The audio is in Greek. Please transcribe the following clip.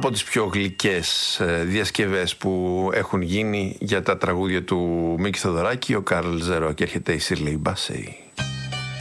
από τις πιο γλυκές διασκευές που έχουν γίνει για τα τραγούδια του Μίκη Θοδωράκη, ο Καρλ Ζερό, και έρχεται η Σίρλεϊ Μπάσεϊ.